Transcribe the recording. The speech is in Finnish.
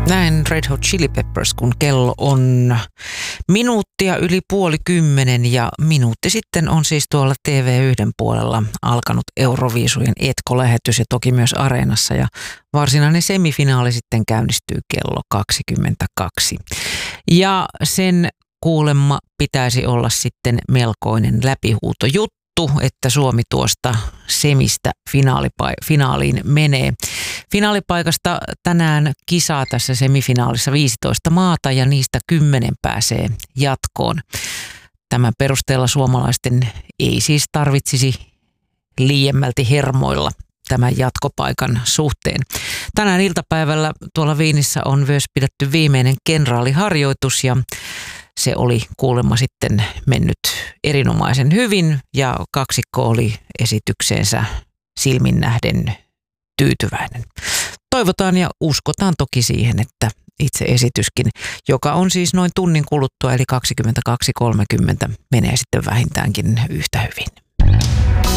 Näin Red Hot Chili Peppers, kun kello on minuuttia yli 9:30 ja minuutti sitten on siis tuolla TV1 puolella alkanut Euroviisujen Etko-lähetys ja toki myös Areenassa ja varsinainen semifinaali sitten käynnistyy kello 22. Ja sen kuulemma pitäisi olla sitten melkoinen läpihuutojuttu, että Suomi tuosta semistä finaaliin menee. Finaalipaikasta tänään kisaa tässä semifinaalissa 15 maata ja niistä 10 pääsee jatkoon. Tämän perusteella suomalaisten ei siis tarvitsisi liiemmälti hermoilla tämän jatkopaikan suhteen. Tänään iltapäivällä tuolla Wienissä on myös pidetty viimeinen kenraaliharjoitus ja se oli kuulemma sitten mennyt erinomaisen hyvin ja kaksikko oli esitykseensä silmin nähden tyytyväinen. Toivotaan ja uskotaan toki siihen, että itse esityskin, joka on siis noin tunnin kuluttua eli 22.30, menee sitten vähintäänkin yhtä hyvin.